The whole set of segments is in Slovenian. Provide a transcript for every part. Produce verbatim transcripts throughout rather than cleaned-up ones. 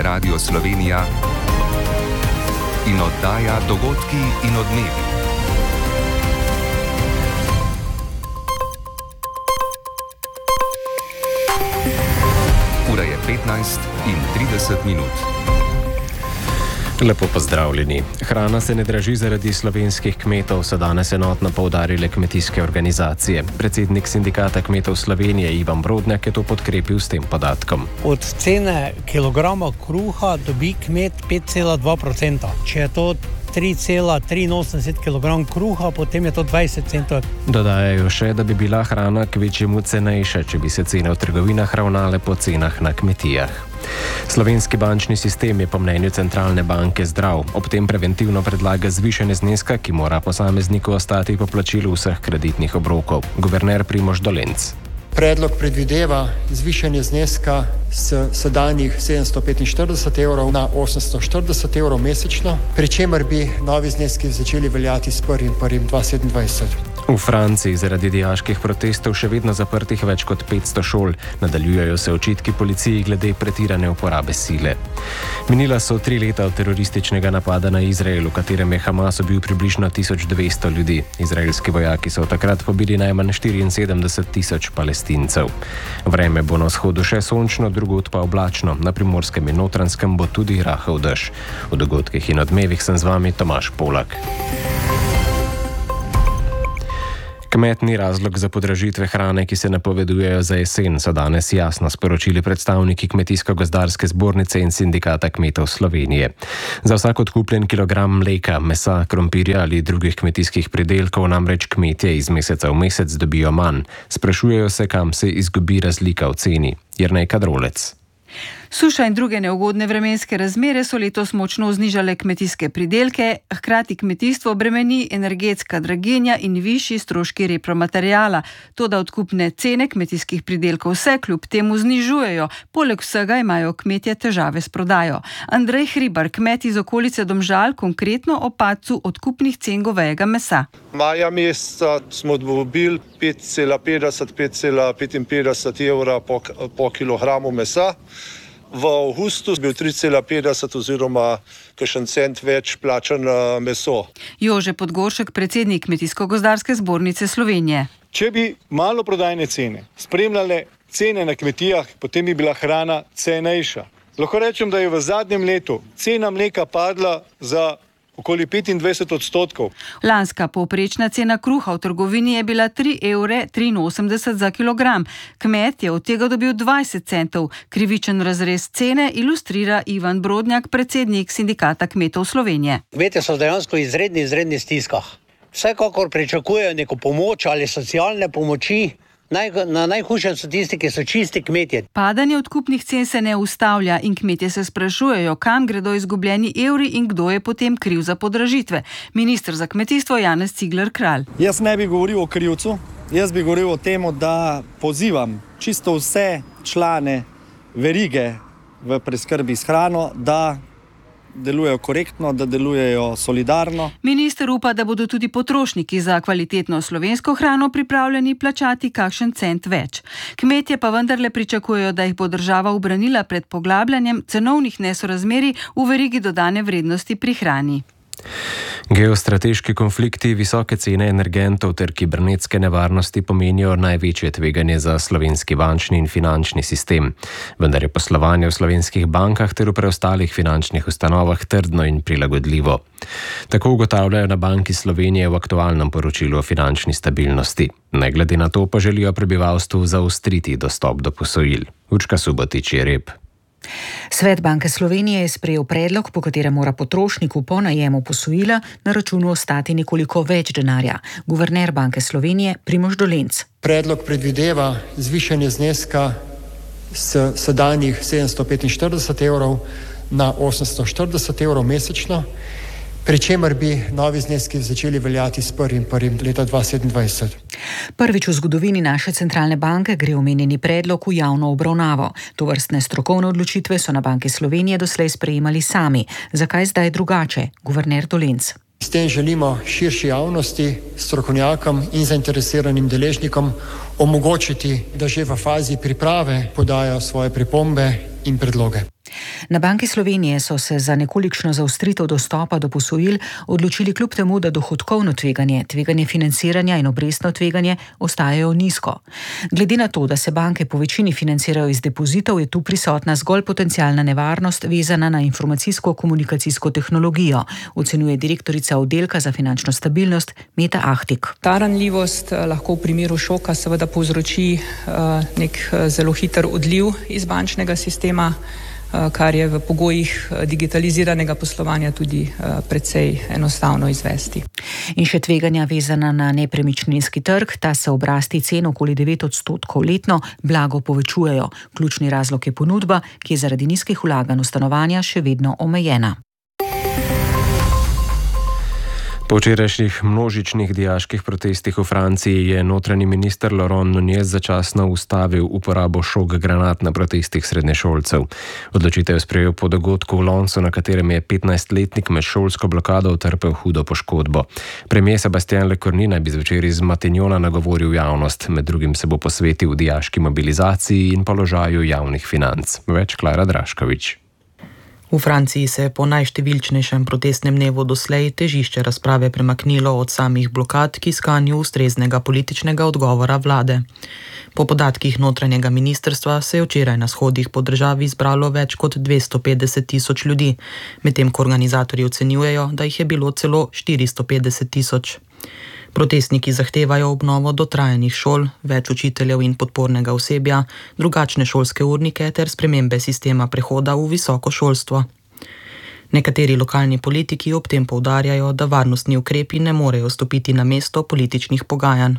Radio Slovenija in oddaja Dogodki in odmevi. Ura je petnajst in trideset minut. Lepo pozdravljeni. Hrana se ne draži zaradi slovenskih kmetov, so danes enotno poudarile kmetijske organizacije. Predsednik Sindikata kmetov Slovenije Ivan Brodnjak je to podkrepil s tem podatkom. Od cene kilograma kruha dobi kmet pet cela dva procenta. Če je to tri cela triinosemdeset kilogramov kruha, potem je to dvajset centov. Dodajajo še, da bi bila hrana kvečjemu cenejša, če bi se cene v trgovinah ravnale po cenah na kmetijah. Slovenski bančni sistem je po mnenju centralne banke zdrav. Ob tem preventivno predlaga zvišanje zneska, ki mora posamezniku ostati po plačilu vseh kreditnih obrokov. Guverner Primož Dolenc. Predlog predvideva zvišanje zneska s sedanjih sedemsto petinštirideset evrov na osemsto štirideset evrov mesečno, pri čemer bi novi zneski začeli veljati s prvim prvim dva tisoč sedemindvajset. V Franciji zaradi dijaških protestov še vedno zaprtih več kot petsto šol. Nadaljujejo se očitki policiji glede pretirane uporabe sile. Minila so tri leta od terorističnega napada na Izrael, v katerem je Hamas ubil približno tisoč dvesto ljudi. Izraelski vojaki so takrat pobili najmanj štiriinsedemdeset tisoč Palestincev. Vreme bo na vzhodu še sončno, drugod pa oblačno. Na Primorskem in Notranjskem bo tudi rahel dež. V dogodkih in odmevih sem z vami Tomaž Polak. Kmet ni razlog za podražitve hrane, ki se napovedujejo za jesen, so danes jasno sporočili predstavniki Kmetijsko-gozdarske zbornice in Sindikata kmetov Slovenije. Za vsak odkupljen kilogram mleka, mesa, krompirja ali drugih kmetijskih pridelkov namreč kmetje iz meseca v mesec dobijo manj. Sprašujejo se, kam se izgubi razlika v ceni. Jernej Kadrolec. Suša in druge neugodne vremenske razmere so letos močno znižale kmetijske pridelke, hkrati kmetijstvo bremeni energetska draginja in višji stroški repromateriala. Toda odkupne cene kmetijskih pridelkov se kljub temu znižujejo, poleg vsega imajo kmetje težave s prodajo. Andrej Hribar, kmet iz okolice Domžal, konkretno o padcu odkupnih cen govejega mesa. Maja meseca smo dobili pet cela petdeset, pet cela petinpetdeset evra po, po kilogramu mesa. V avgustu je bil tri cela petdeset oziroma kakšen cent več plačan meso. Jože Podgoršek, predsednik Kmetijsko-gozdarske zbornice Slovenije. Če bi maloprodajne cene spremljale cene na kmetijah, potem bi bila hrana cenejša. Lahko rečem, da je v zadnjem letu cena mleka padla za okoli petindvajset odstotkov. Lanska povprečna cena kruha v trgovini je bila tri evre triinosemdeset za kilogram. Kmet je od tega dobil dvajset centov. Krivičen razrez cene ilustrira Ivan Brodnjak, predsednik Sindikata kmetov Slovenije. Kmetje so dejansko izredni, izredni stiskah. Vsekakor pričakujejo neko pomoč ali socialne pomoči. Naj, na najhujšem so tisti, ki so čisti kmetje. Padanje odkupnih cen se ne ustavlja in kmetje se sprašujejo, kam gredo izgubljeni evri in kdo je potem kriv za podražitve. Minister za kmetijstvo Janez Cigler Kralj. Jaz ne bi govoril o krivcu, jaz bi govoril o tem, da pozivam čisto vse člane verige v preskrbi s hrano, da delujejo korektno, da delujejo solidarno. Minister upa, da bodo tudi potrošniki za kvalitetno slovensko hrano pripravljeni plačati kakšen cent več. Kmetje pa vendarle pričakujejo, da jih bo država ubranila pred poglabljanjem cenovnih nesorazmerij v verigi dodane vrednosti pri hrani. Geostrateški konflikti, visoke cene energentov ter kibernetske nevarnosti pomenijo največje tveganje za slovenski bančni in finančni sistem. Vendar je poslovanje v slovenskih bankah ter v preostalih finančnih ustanovah trdno in prilagodljivo. Tako ugotavljajo na Banki Slovenije v aktualnem poročilu o finančni stabilnosti. Ne glede na to pa želijo prebivalstvu zaostriti dostop do posojil. Urška Subotič je rep. Svet Banke Slovenije je sprejel predlog, po katerem mora potrošniku po najemu posojila na računu ostati nekoliko več denarja. Guverner Banke Slovenije Primož Dolenc. Predlog predvideva zvišanje zneska s sedanjih sedemsto petinštirideset evrov na osemsto štirideset evrov mesečno, pri čemer bi novi zneski začeli veljati s prvim prvim leta dva tisoč sedemindvajset. Prvič v zgodovini naše centralne banke gre omenjeni predlog v javno obravnavo. Tovrstne strokovne odločitve so na Banki Slovenije doslej sprejemali sami. Zakaj zdaj drugače? Guverner Dolenc. S tem želimo širši javnosti, strokovnjakom in zainteresiranim deležnikom omogočiti, da že v fazi priprave podajo svoje pripombe in predloge. Na Banki Slovenije so se za nekolikšno zaostritev dostopa do posojil odločili kljub temu, da dohodkovno tveganje, tveganje financiranja in obrestno tveganje ostajajo nizko. Glede na to, da se banke po večini financirajo iz depozitov, je tu prisotna zgolj potencialna nevarnost vezana na informacijsko-komunikacijsko tehnologijo, ocenjuje direktorica oddelka za finančno stabilnost Meta Ahtik. Ta ranljivost lahko v primeru šoka seveda povzroči nek zelo hiter odliv iz bančnega sistema, kar je v pogojih digitaliziranega poslovanja tudi precej enostavno izvesti. In še tveganja vezana na nepremičninski trg, ta se ob rasti cen okoli devet odstotkov letno blago povečujejo. Ključni razlog je ponudba, ki je zaradi nizkih vlaganj v stanovanja še vedno omejena. Po včerajšnjih množičnih dijaških protestih v Franciji je notranji minister Laurent Nunez začasno ustavil uporabo šok granat na protestih srednješolcev. Odločitev je sprejel po dogodku v Lonsu, na katerem je petnajstletnik med šolsko blokado utrpel hudo poškodbo. Premier Sébastien Lecornu naj bi zvečer iz Matignona nagovoril javnost, med drugim se bo posvetil dijaški mobilizaciji in položaju javnih financ. Več Klara Draškovič. V Franciji se je po najštevilčnejšem protestnem dnevu doslej težišče razprave premaknilo od samih blokad k iskanju ustreznega političnega odgovora vlade. Po podatkih notranjega ministrstva se je včeraj na shodih po državi zbralo več kot dvesto petdeset tisoč ljudi, medtem ko organizatorji ocenjujejo, da jih je bilo celo štiristo petdeset tisoč. Protestniki zahtevajo obnovo dotrajanih šol, več učiteljev in podpornega osebja, drugačne šolske urnike ter spremembe sistema prehoda v visoko šolstvo. Nekateri lokalni politiki ob tem poudarjajo, da varnostni ukrepi ne morejo stopiti na mesto političnih pogajanj.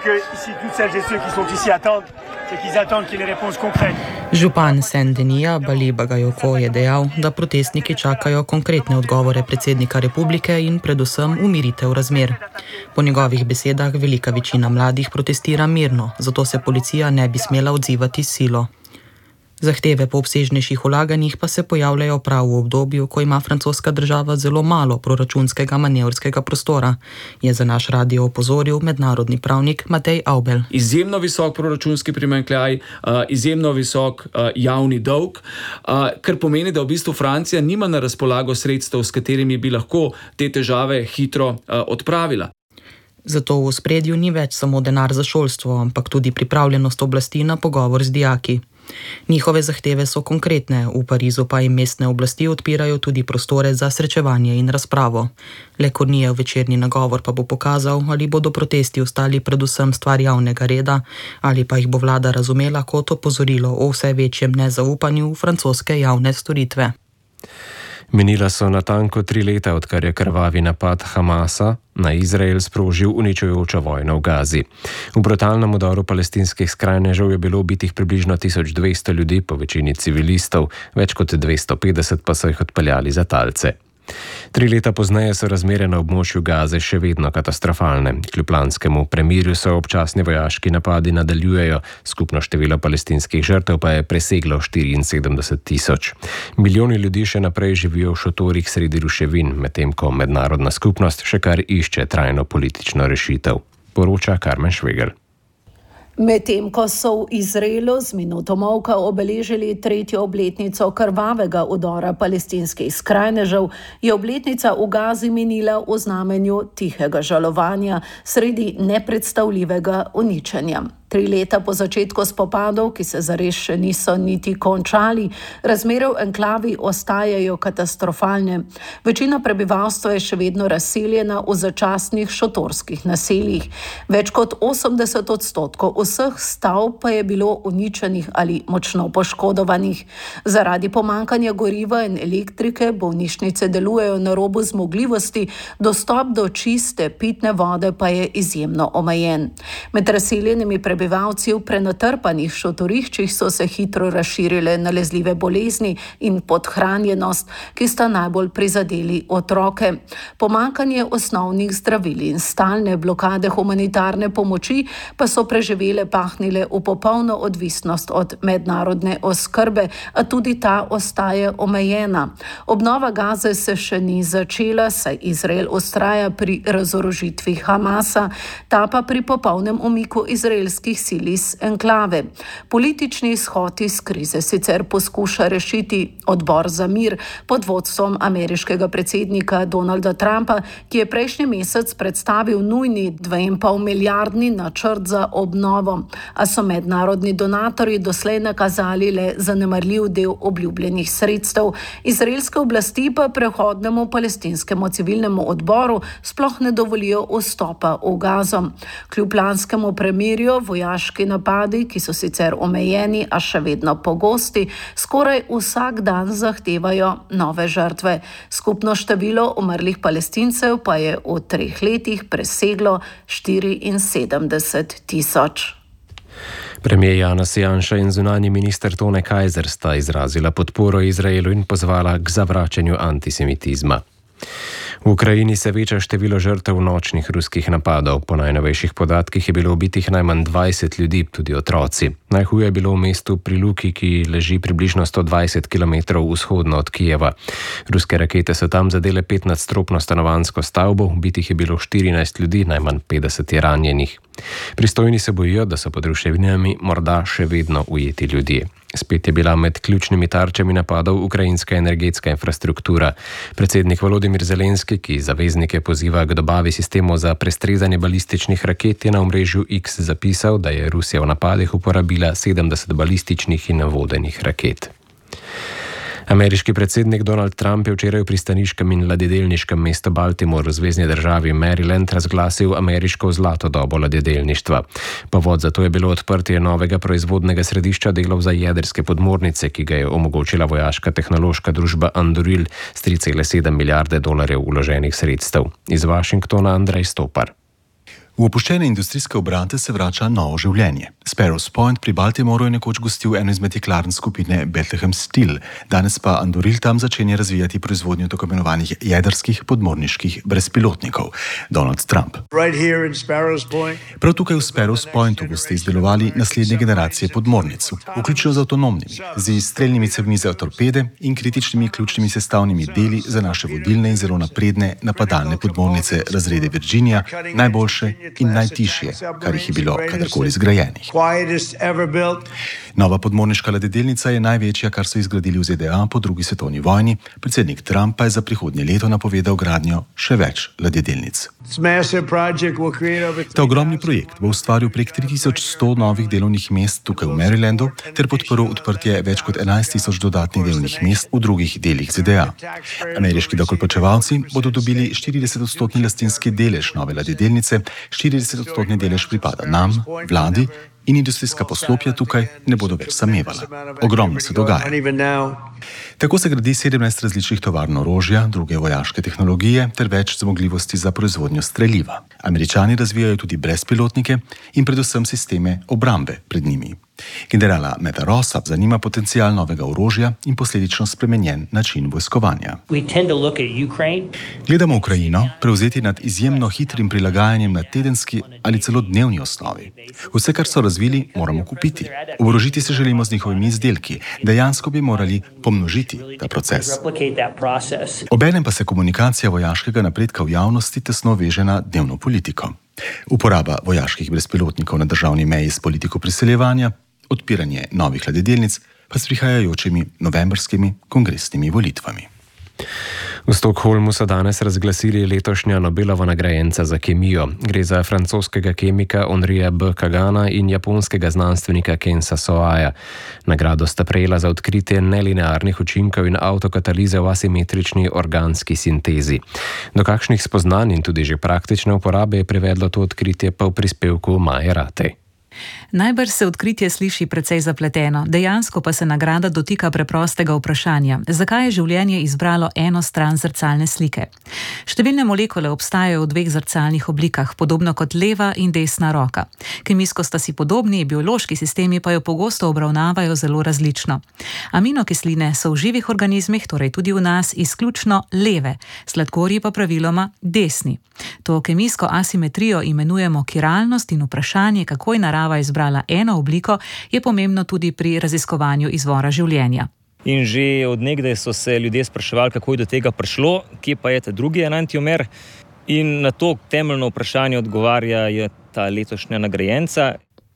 Župan Saint-Denis Bali Bagayoko je dejal, da protestniki čakajo konkretne odgovore predsednika republike in predvsem umiritev razmer. Po njegovih besedah velika večina mladih protestira mirno, zato se policija ne bi smela odzivati s silo. Zahteve po obsežnejših vlaganjih pa se pojavljajo prav v obdobju, ko ima francoska država zelo malo proračunskega manevrskega prostora, je za naš radio opozoril mednarodni pravnik Matej Avbel. Izjemno visok proračunski primanjkljaj, izjemno visok javni dolg, kar pomeni, da v bistvu Francija nima na razpolago sredstev, s katerimi bi lahko te težave hitro odpravila. Zato v ospredju ni več samo denar za šolstvo, ampak tudi pripravljenost oblasti na pogovor z dijaki. Njihove zahteve so konkretne, v Parizu pa jim mestne oblasti odpirajo tudi prostore za srečevanje in razpravo. Lecornujev večerni nagovor pa bo pokazal, ali bodo protesti ostali predvsem stvar javnega reda, ali pa jih bo vlada razumela kot opozorilo o vse večjem nezaupanju v francoske javne storitve. Minila so natanko tri leta, odkar je krvavi napad Hamasa na Izrael sprožil uničujočo vojno v Gazi. V brutalnem udaru palestinskih skrajnežev je bilo ubitih približno tisoč dvesto ljudi, po večini civilistov, več kot dvesto petdeset pa so jih odpeljali za talce. Tri leta pozneje so razmere na območju Gaze še vedno katastrofalne. Kljub lanskemu premirju so občasni vojaški napadi nadaljujejo, skupno število palestinskih žrtev pa je preseglo štiriinsedemdeset tisoč. Milijoni ljudi še naprej živijo v šotorih sredi ruševin, medtem ko mednarodna skupnost še kar išče trajno politično rešitev. Poroča Karmen Švegel. Medtem ko so v Izraelu z minuto molka obeležili tretjo obletnico krvavega udora palestinskih skrajnežev, je obletnica v Gazi minila v znamenju tihega žalovanja sredi nepredstavljivega uničenja. Tri leta po začetku spopadov, ki se zares še niso niti končali, razmere v enklavi ostajajo katastrofalne. Večina prebivalstva je še vedno razseljena v začasnih šotorskih naseljih. Več kot osemdeset odstotkov vseh stavb pa je bilo uničenih ali močno poškodovanih. Zaradi pomanjkanja goriva in elektrike bolnišnice delujejo na robu zmogljivosti, dostop do čiste pitne vode pa je izjemno omejen. Med razseljenimi prebivalci Prebivalci v prenatrpanih šotoriščih so se hitro razširile nalezljive bolezni in podhranjenost, ki sta najbolj prizadeli otroke. Pomanjkanje osnovnih zdravil in stalne blokade humanitarne pomoči pa so preživele pahnile v popolno odvisnost od mednarodne oskrbe, a tudi ta ostaje omejena. Obnova Gaze se še ni začela, saj Izrael vztraja pri razorožitvi Hamasa, ta pa pri popolnem umiku izraelskih vojaških sil iz enklave. Politični izhod iz krize sicer poskuša rešiti Odbor za mir pod vodstvom ameriškega predsednika Donalda Trumpa, ki je prejšnji mesec predstavil nujni dve in pol milijardni načrt za obnovo, a so mednarodni donatorji doslej nakazali le zanemarljiv del obljubljenih sredstev. Izraelske oblasti pa prehodnemu palestinskemu civilnemu odboru sploh ne dovolijo vstopa v Gazo. Kljub lanskemu premirju vojaški napadi, ki so sicer omejeni, a še vedno pogosti, skoraj vsak dan zahtevajo nove žrtve. Skupno število umrlih Palestincev pa je v treh letih preseglo štiriinsedemdeset tisoč. Premijer Janez Janša in zunanji minister Tone Kajzer sta izrazila podporo Izraelu in pozvala k zavračanju antisemitizma. V Ukrajini se veča število žrtev nočnih ruskih napadov. Po najnovejših podatkih je bilo ubitih najmanj dvajset ljudi, tudi otroci. Najhuje je bilo v mestu pri Luki, ki leži približno sto dvajset kilometrov vzhodno od Kijeva. Ruske rakete so tam zadele petnadstropno stanovanjsko stavbo, ubitih je bilo štirinajst ljudi, najmanj petdeset je ranjenih. Pristojni se bojijo, da so pod ruševinami morda še vedno ujeti ljudje. Spet je bila med ključnimi tarčami napadov ukrajinska energetska infrastruktura. Predsednik Volodimir Zelenski, ki zaveznike poziva k dobavi sistemov za prestrezanje balističnih raket, je na omrežju X zapisal, da je Rusija v napadih uporabila sedemdeset balističnih in vodenih raket. Ameriški predsednik Donald Trump je včeraj v pristaniškem in ladjedelniškem mestu Baltimore v zvezni državi Maryland razglasil ameriško zlato dobo ladjedelništva. Povod za to je bilo odprtje novega proizvodnega središča delov za jedrske podmornice, ki ga je omogočila vojaška tehnološka družba Anduril s tri cele sedem milijarde dolarjev vloženih sredstev. Iz Washingtona Andrej Stopar. V opuščene industrijske obrate se vrača novo življenje. Sparrows Point pri Baltimoru je nekoč gostil eno izmed jeklarn skupine Bethlehem Steel, danes pa Anduril tam začenja razvijati proizvodnjo tako imenovanih jedrskih podmorniških brezpilotnikov. Donald Trump. Prav tukaj v Sparrows Pointu boste izdelovali naslednje generacije podmornic, vključno z avtonomnimi, z strelnimi cevmi za torpede in kritičnimi ključnimi sestavnimi deli za naše vodilne in zelo napredne napadalne podmornice razrede Virginia, najboljše in najtišje, kar jih je bilo kadarkoli zgrajenih. Nova podmorniška ladjedelnica je največja, kar so izgradili v Z D A po drugi svetovni vojni. Predsednik Trump pa je za prihodnje leto napovedal gradnjo še več ladjedelnic. Ta ogromni projekt bo ustvaril prek tri tisoč sto novih delovnih mest tukaj v Marylandu ter podprl odprtje več kot enajst tisoč dodatnih delovnih mest v drugih delih Z D A. Ameriški davkoplačevalci bodo dobili štirideset odstotni lastninski delež nove ladjedelnice, štirideset odstotni delež pripada nam, vladi, in industrijska poslopja tukaj ne bodo več samevala. Ogromno se dogaja. Tako se gradi sedemnajst različnih tovarn orožja, druge vojaške tehnologije ter več zmogljivosti za proizvodnjo streliva. Američani razvijajo tudi brezpilotnike in predvsem sisteme obrambe pred njimi. Generala Meta Rossa zanima potencial novega orožja in posledično spremenjen način vojskovanja. Gledamo Ukrajino prevzeti nad izjemno hitrim prilagajanjem na tedenski ali celo dnevni osnovi. Vse, kar so razvili, moramo kupiti. Oborožiti se želimo z njihovimi izdelki. Dejansko bi morali pomnožiti ta proces. Obenem pa se komunikacija vojaškega napredka v javnosti tesno veže na dnevno politiko. Uporaba vojaških brezpilotnikov na državni meji s politiko priseljevanja, odpiranje novih ladjedelnic pa s prihajajočimi novembrskimi kongresnimi volitvami. V Stockholmu so danes razglasili letošnja Nobelova nagrajenca za kemijo. Gre za francoskega kemika Henrija B. Kagana in japonskega znanstvenika Kensa Soaya. Nagrado sta prejela za odkritje nelinearnih učinkov in avtokatalize v asimetrični organski sintezi. Do kakšnih spoznanj in tudi že praktične uporabe je privedlo to odkritje pa v prispevku Maje Ratej. Najbrž se odkritje sliši precej zapleteno, dejansko pa se nagrada dotika preprostega vprašanja, zakaj je življenje izbralo eno stran zrcalne slike. Številne molekule obstajajo v dveh zrcalnih oblikah, podobno kot leva in desna roka. Kemijsko sta si podobni, biološki sistemi pa jo pogosto obravnavajo zelo različno. Aminokisline so v živih organizmih, torej tudi v nas, izključno leve, sladkorji pa praviloma desni. To kemijsko asimetrijo imenujemo kiralnost in vprašanje, kako je narava izbrala eno obliko, je pomembno tudi pri raziskovanju izvora življenja. In že od nekdaj so se ljudje spraševali, kako je do tega prišlo, kje pa je ta drugi enantiomer. In na to temeljno vprašanje odgovarja je ta letošnja nagrajenca.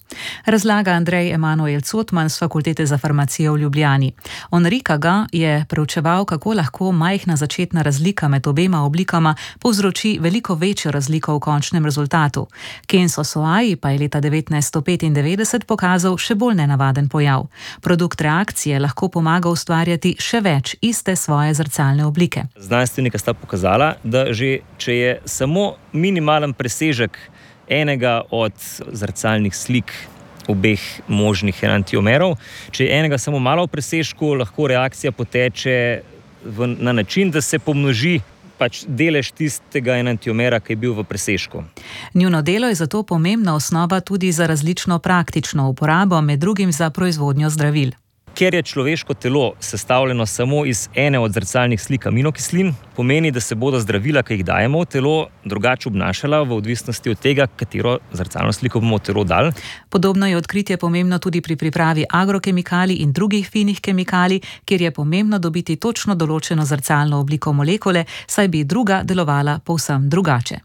Razlaga Andrej Emanuel Cotman z Fakultete za farmacijo v Ljubljani. Enrica Ga je preučeval, kako lahko majhna začetna razlika med obema oblikama povzroči veliko večjo razliko v končnem rezultatu. Kenzo Soai pa je leta devetnajststo petindevetdeset pokazal še bolj nenavaden pojav. Produkt reakcije lahko pomaga ustvarjati še več iste svoje zrcalne oblike. Znanstvenika sta pokazala, da že če je samo minimalen presežek enega od zrcalnih slik obeh možnih enantiomerov, če je enega samo malo v presežku, lahko reakcija poteče v, na način, da se pomnoži pač delež tistega enantiomera, ki je bil v presežku. Njuno delo je zato pomembna osnova tudi za različno praktično uporabo, med drugim za proizvodnjo zdravil. Ker je človeško telo sestavljeno samo iz ene od zrcalnih slik aminokislin, pomeni, da se bodo zdravila, ki jih dajemo v telo, drugače obnašala v odvisnosti od tega, katero zrcalno sliko bomo v telo dali. Podobno je odkritje pomembno tudi pri pripravi agrokemikalij in drugih finih kemikalij, kjer je pomembno dobiti točno določeno zrcalno obliko molekule, saj bi druga delovala povsem drugače.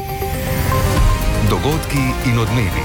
Dogodki in odmevi.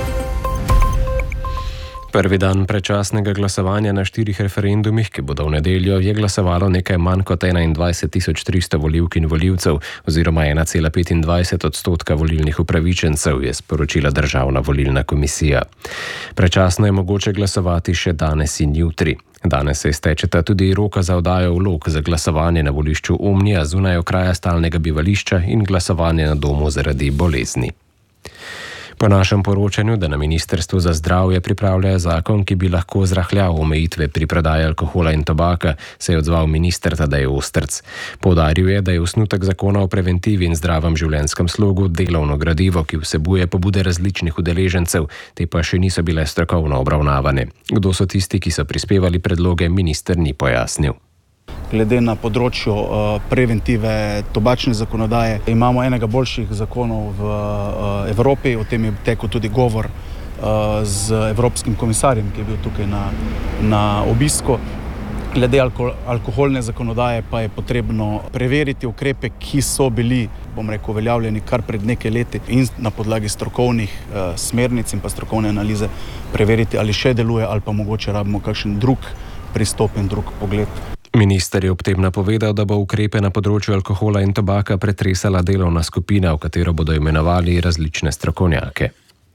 Prvi dan predčasnega glasovanja na štirih referendumih, ki bodo v nedeljo, je glasovalo nekaj manj kot enaindvajset tisoč tristo volivk in volivcev oziroma ena cela petindvajset odstotka volilnih upravičencev, je sporočila Državna volilna komisija. Predčasno je mogoče glasovati še danes in jutri. Danes se iztečeta tudi roka za oddajo vlog za glasovanje na volišču Omnija zunaj okraja stalnega bivališča in glasovanje na domu zaradi bolezni. Po našem poročanju, da na Ministrstvu za zdravje pripravljajo zakon, ki bi lahko zrahljal omejitve pri prodaji alkohola in tobaka, se je odzval minister Tadej Ostrc. Poudaril je, da je osnutek zakona o preventivi in zdravem življenjskem slogu delovno gradivo, ki vsebuje pobude različnih udeležencev, te pa še niso bile strokovno obravnavane. Kdo so tisti, ki so prispevali predloge, minister ni pojasnil. Glede na področju uh, preventive tobačne zakonodaje imamo enega boljših zakonov v uh, Evropi, o tem je tekel tudi govor uh, z evropskim komisarjem, ki je bil tukaj na, na obisku. Glede alko alkoholne zakonodaje pa je potrebno preveriti ukrepe, ki so bili, bom rekel, uveljavljeni kar pred nekaj leti in na podlagi strokovnih uh, smernic in pa strokovne analize preveriti, ali še deluje ali pa mogoče rabimo kakšen drug pristop in drug pogled. Minister je ob tem napovedal, da bo ukrepe na področju alkohola in tobaka pretresala delovna skupina, v katero bodo imenovali različne strokovnjake.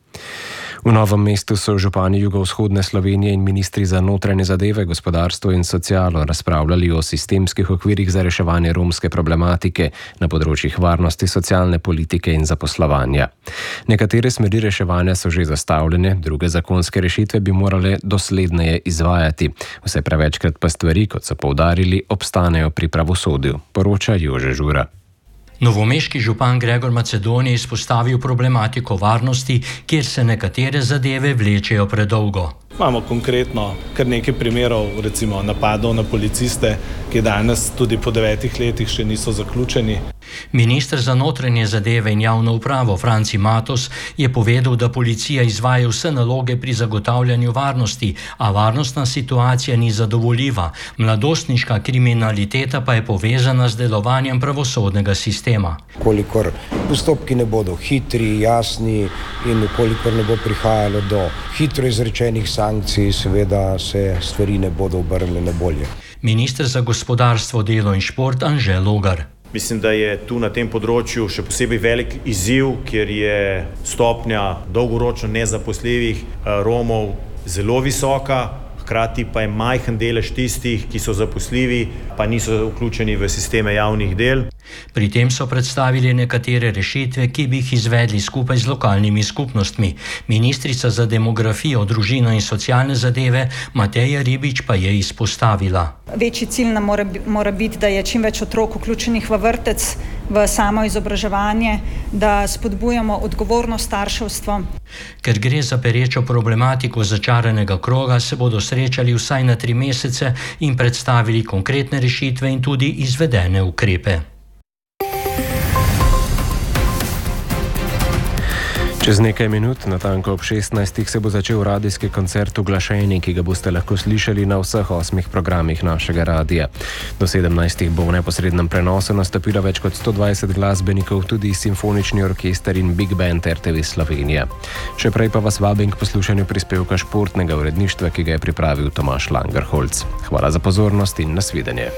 V Novem mestu so župani jugovzhodne Slovenije in ministri za notranje zadeve, gospodarstvo in socialo razpravljali o sistemskih okvirih za reševanje romske problematike na področjih varnosti, socialne politike in zaposlovanja. Nekatere smeri reševanja so že zastavljene, druge zakonske rešitve bi morale dosledneje izvajati. Vse prevečkrat pa stvari, kot so poudarili, obstanejo pri pravosodju, poroča Jože Žura. Novomeški župan Gregor Macedoni je izpostavil problematiko varnosti, kjer se nekatere zadeve vlečejo predolgo. Imamo konkretno kar nekaj primerov, recimo napadov na policiste, ki danes tudi po devetih letih še niso zaključeni. Minister za notranje zadeve in javno upravo Franci Matos je povedal, da policija izvaja vse naloge pri zagotavljanju varnosti, a varnostna situacija ni zadovoljiva. Mladostniška kriminaliteta pa je povezana z delovanjem pravosodnega sistema. Kolikor postopki ne bodo hitri, jasni in kolikor ne bo prihajalo do hitro izrečenih sankcij, seveda se stvari ne bodo obrnile na bolje. Minister za gospodarstvo, delo in šport Anže Logar. Mislim, da je tu na tem področju še posebej velik izziv, ker je stopnja dolgoročno nezaposljivih Romov zelo visoka, hkrati pa je majhen delež tistih, ki so zaposljivi, pa niso vključeni v sisteme javnih del. Pri tem so predstavili nekatere rešitve, ki bi jih izvedli skupaj z lokalnimi skupnostmi. Ministrica za demografijo, družino in socialne zadeve Mateja Ribič pa je izpostavila. Večji cilj nam mora, mora biti, da je čim več otrok vključenih v vrtec, v samo izobraževanje, da spodbujamo odgovorno starševstvo. Ker gre za perečo problematiko začaranega kroga, se bodo srečali vsaj na tri mesece in predstavili konkretne rešitve in tudi izvedene ukrepe. Čez nekaj minut, natanko ob šestnajstih, se bo začel radijski koncert Uglašeni, ki ga boste lahko slišali na vseh osmih programih našega radija. Do sedemnajstih bo v neposrednem prenosu nastopilo več kot sto dvajset glasbenikov, tudi simfonični orkester in Big Band R T V Slovenija. Še prej pa vas vabim k poslušanju prispevka športnega uredništva, ki ga je pripravil Tomaž Langerholc. Hvala za pozornost in nasvidenje.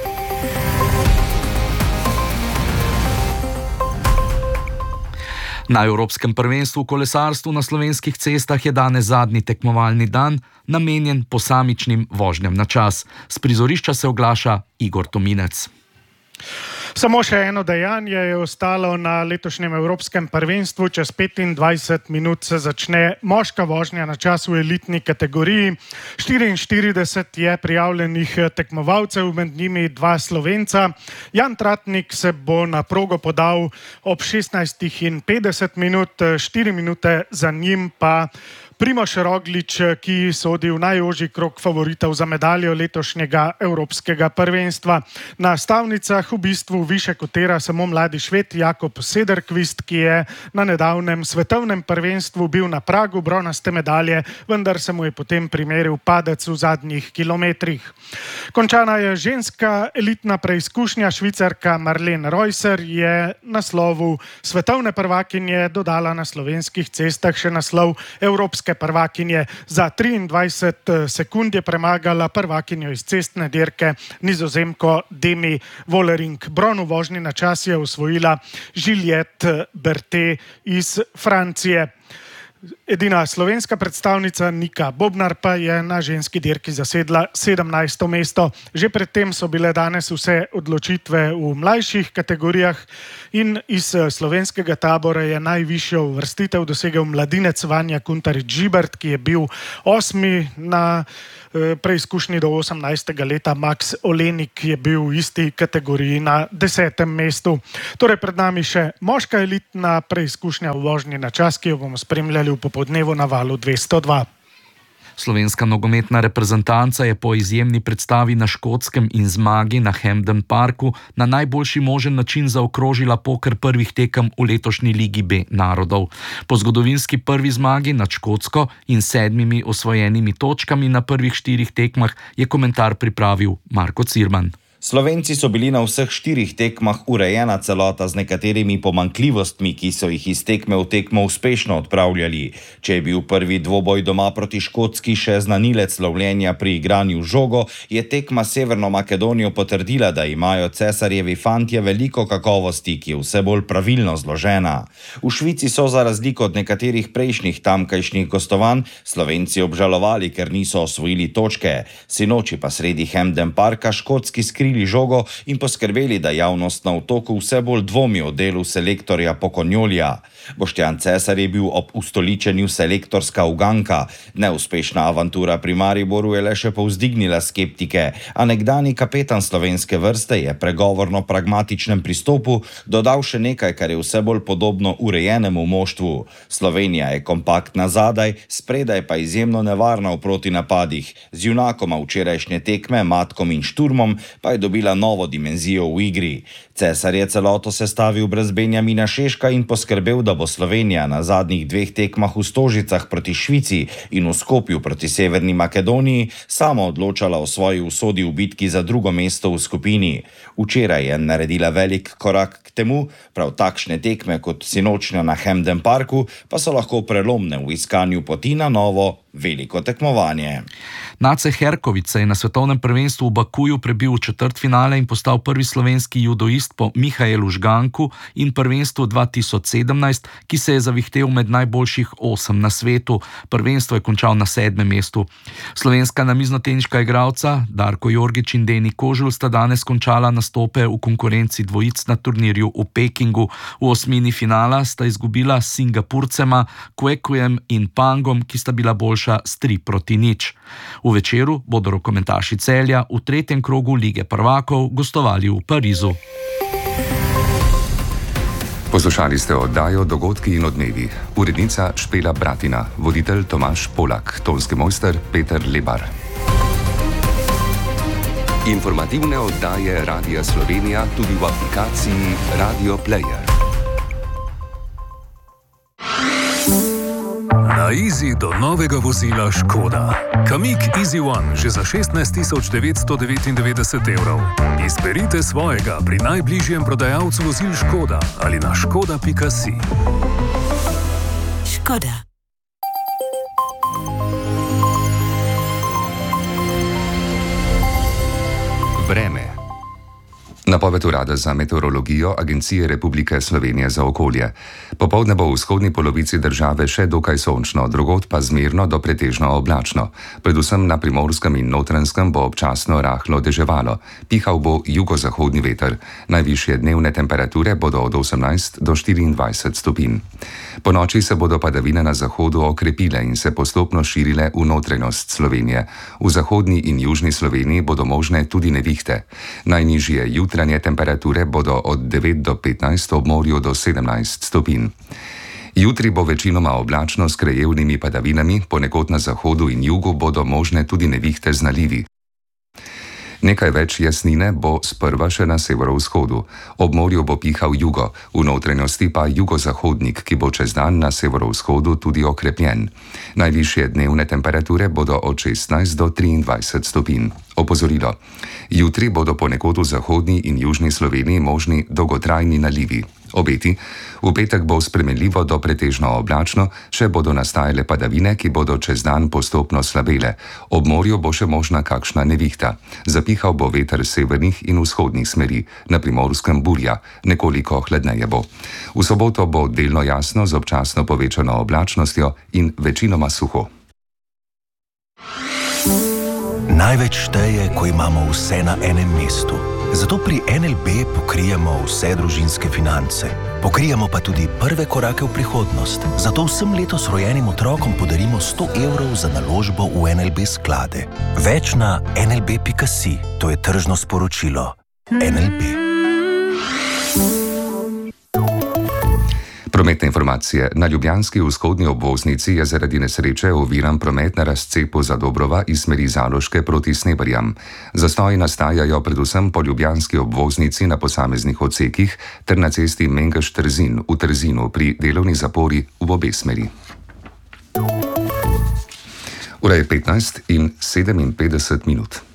Na Evropskem prvenstvu v kolesarstvu na slovenskih cestah je danes zadnji tekmovalni dan, namenjen posamičnim vožnjam na čas. S prizorišča se oglaša Igor Tominec. Samo še eno dejanje je ostalo na letošnjem Evropskem prvenstvu. Čez petindvajset minut se začne moška vožnja na čas v elitni kategoriji. štiriinštirideset je prijavljenih tekmovalcev, med njimi dva Slovenca. Jan Tratnik se bo na progo podal ob šestnajstih in petdeset minut, štiri minute za njim pa Primož Roglič, ki sodi v najožji krog favoritov za medaljo letošnjega Evropskega prvenstva. Na stavnicah v bistvu više kotira samo mladi Šved Jakob Sederqvist, ki je na nedavnem svetovnem prvenstvu bil na pragu bronaste medalje, vendar se mu je potem primeril padec v zadnjih kilometrih. Končana je ženska elitna preizkušnja. Švicarka Marlene Reusser je naslovu svetovne prvakinje dodala na slovenskih cestah še naslov Evropske prvakinje. Za triindvajset sekund je premagala prvakinjo iz cestne dirke Nizozemko Demi Vollering. Bron v vožnji na čas je osvojila Juliette Berthet iz Francije. Edina slovenska predstavnica Nika Bobnar pa je na ženski dirki zasedla sedemnajsto mesto. Že predtem so bile danes vse odločitve v mlajših kategorijah in iz slovenskega tabora je najvišjo uvrstitev dosegel mladinec Vanja Kuntarič-Žibert, ki je bil osmi na preizkušnji do osemnajstega leta. Max Olenik je bil v isti kategoriji na desetem mestu. Torej pred nami še moška elitna preizkušnja v vožnji na čas, ki jo bomo spremljali v popoldnevu na valu dvesto dva. Slovenska nogometna reprezentanca je po izjemni predstavi na Škotskem in zmagi na Hampden Parku na najboljši možen način zaokrožila poker prvih tekem v letošnji Ligi B narodov. Po zgodovinski prvi zmagi nad Škotsko in sedmimi osvojenimi točkami na prvih štirih tekmah je komentar pripravil Marko Cirman. Slovenci so bili na vseh štirih tekmah urejena celota z nekaterimi pomanjkljivostmi, ki so jih iz tekme v tekmo uspešno odpravljali. Če je bil prvi dvoboj doma proti Škotski še znanilec lovljenja pri igranju žogo, je tekma s Severno Makedonijo potrdila, da imajo cesarjevi fantje veliko kakovosti, ki je vse bolj pravilno zložena. V Švici so za razliko od nekaterih prejšnjih tamkajšnjih gostovanj Slovenci obžalovali, ker niso osvojili točke. Sinoči pa sredi Hampden Parka Škotski skrili žogo in poskrbeli, da javnost na otoku vse bolj dvomi o delu selektorja Pokonjolja. Boštjan Cesar je bil ob ustoličenju selektorska uganka. Neuspešna avantura pri Mariboru je le še povzdignila skeptike, a nekdani kapetan slovenske vrste je pregovorno pragmatičnem pristopu dodal še nekaj, kar je vse bolj podobno urejenemu moštvu. Slovenija je kompaktna zadaj, spredaj pa izjemno nevarna v protinapadih. Z junakoma včerajšnje tekme, Matkom in Šturmom, pa je dobila novo dimenzijo v igri. Cesar je celoto sestavil brez Benjamina Šeška in poskrbel, da bo Slovenija na zadnjih dveh tekmah v Stožicah proti Švici in v Skopju proti Severni Makedoniji sama odločala o svoji usodi v bitki za drugo mesto v skupini. Včeraj je naredila velik korak k temu, prav takšne tekme kot sinočnja na Hampden Parku pa so lahko prelomne v iskanju poti na novo veliko tekmovanje. Nace Herković se je na svetovnem prvenstvu v Bakuju prebil v četrtfinale in postal prvi slovenski judoist po Mihaelu Žganku in prvenstvu dva tisoč sedemnajst, ki se je zavihtel med najboljših osem na svetu. Prvenstvo je končal na sedmem mestu. Slovenska namiznoteniška igralca Darko Jorgič in Deni Kožul sta danes končala nastope v konkurenci dvojic na turnirju v Pekingu. V osmini finala sta izgubila s Singapurcema Kwekujem in Pangom, ki sta bila boljša s tri proti nič. V večeru bodo rokometaši Celja v tretjem krogu Lige prvakov gostovali v Parizu. Poslušali ste oddajo Dogodki in odmevi. Urednica Špela Bratina, voditelj Tomaž Polak, tonski mojster Peter Lebar. Informativne oddaje Radia Slovenija tudi v aplikaciji Radio Player. na Easy do novega vozila Škoda. Kamiq Easy One že za šestnajst tisoč devetsto devetindevetdeset evrov. Izberite svojega pri najbližjem prodajalcu vozil Škoda ali na škoda pika si. Škoda. Vreme. Napoved urada za meteorologijo Agencije Republike Slovenije za okolje. Popoldne bo v vzhodni polovici države še dokaj sončno, drugod pa zmerno do pretežno oblačno. Predvsem na Primorskem in Notranjskem bo občasno rahlo deževalo. Pihal bo jugozahodni veter. Najvišje dnevne temperature bodo od osemnajst do štiriindvajset stopinj. Po noči se bodo padavine na zahodu okrepile in se postopno širile v notranjost Slovenije. V zahodni in južni Sloveniji bodo možne tudi nevihte. Najnižje jutranje temperature bodo od devet do petnajst, ob morju do sedemnajst stopinj. Jutri bo večinoma oblačno s krajevnimi padavinami, ponekod na zahodu in jugu bodo možne tudi nevihte z nalivi. Nekaj več jasnine bo sprva še na severovzhodu. Ob morju bo pihal jugo, v notranjosti pa jugozahodnik, ki bo čez dan na severovzhodu tudi okrepljen. Najvišje dnevne temperature bodo od šestnajst do triindvajset stopinj. Opozorilo. Jutri bodo ponekod v zahodni in južni Sloveniji možni dolgotrajni nalivi. Obeti. V petek bo spremenljivo do pretežno oblačno, še bodo nastajale padavine, ki bodo čez dan postopno slabele. Ob morju bo še možna kakšna nevihta. Zapihal bo veter severnih in vzhodnih smeri, na Primorskem burja, nekoliko hladneje bo. V soboto bo delno jasno z občasno povečano oblačnostjo in večinoma suho. Največ šteje, ko imamo vse na enem mestu. Zato pri en el be pokrijemo vse družinske finance. Pokrijemo pa tudi prve korake v prihodnost. Zato vsem letos rojenim otrokom podarimo sto evrov za naložbo v en el be sklade. Več na en el be pika si. To je tržno sporočilo. en el be. Prometne informacije. Na ljubljanski vzhodni obvoznici je zaradi nesreče oviran promet na razcepu Zadobrova iz smeri Zaloške proti Sneberjam. Zastoji nastajajo predvsem po ljubljanski obvoznici na posameznih odsekih ter na cesti Mengeš-Trzin v Trzinu pri delovni zapori v obe smeri. Ura je petnajst in sedeminpetdeset minut.